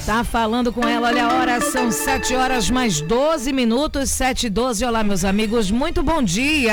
Tá falando com ela, olha a hora, são 7 horas mais 12 minutos, 7h12. Olá, meus amigos, muito bom dia.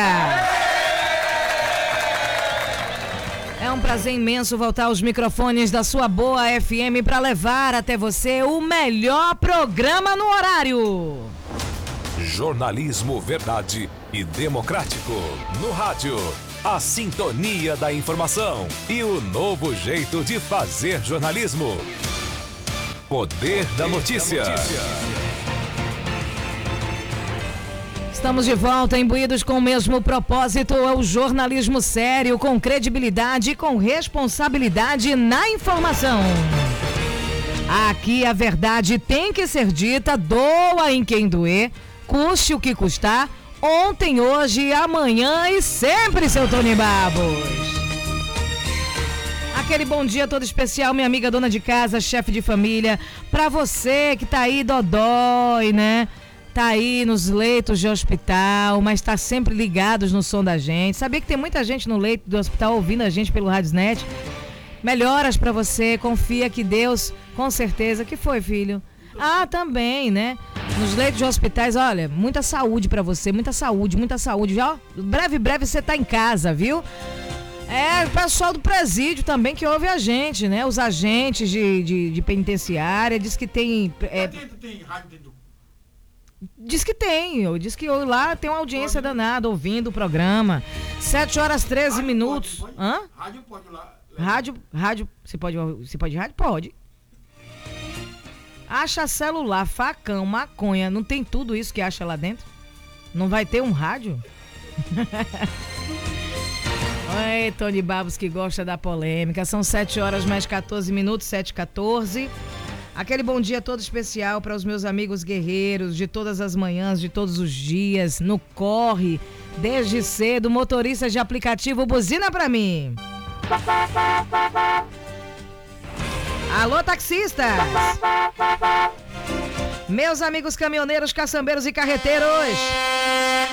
É um prazer imenso voltar aos microfones da sua boa FM para levar até você o melhor programa no horário. Jornalismo verdade e democrático no rádio. A sintonia da informação e o novo jeito de fazer jornalismo. Poder da notícia. Estamos de volta, imbuídos com o mesmo propósito, é o jornalismo sério, com credibilidade e com responsabilidade na informação. Aqui a verdade tem que ser dita, doa em quem doer, custe o que custar, ontem, hoje, amanhã e sempre, seu Tony Babos. Aquele bom dia todo especial, minha amiga dona de casa, chefe de família, pra você que tá aí dodói, né? Tá aí nos leitos de hospital, mas tá sempre ligados no som da gente. Sabia que tem muita gente no leito do hospital ouvindo a gente pelo Radiosnet? Melhoras pra você, confia que Deus, com certeza. Que foi, filho? Ah, também, né? Nos leitos de hospitais, olha, muita saúde pra você, muita saúde. Já, breve você tá em casa, viu? É, o pessoal do presídio também que ouve a gente, né? Os agentes de penitenciária, diz que tem... tem rádio dentro? Diz que lá tem uma audiência danada ouvindo o programa. 7 horas 13 minutos. Pode? Hã? Rádio pode lá. Rádio, você pode rádio? Pode. Acha celular, facão, maconha, não tem tudo isso que acha lá dentro? Não vai ter um rádio? Oi, Tony Babos que gosta da polêmica. São 7 horas mais 14 minutos, 7h14. Aquele bom dia todo especial para os meus amigos guerreiros de todas as manhãs, de todos os dias, no corre, desde cedo, motoristas de aplicativo, buzina para mim. Alô, taxistas! Meus amigos caminhoneiros, caçambeiros e carreteiros,